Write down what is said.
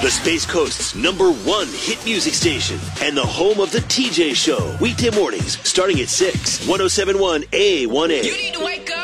The Space Coast's #1 hit music station and the home of the TJ Show. Weekday mornings starting at 6. 107.1 A1A. You need to wake up.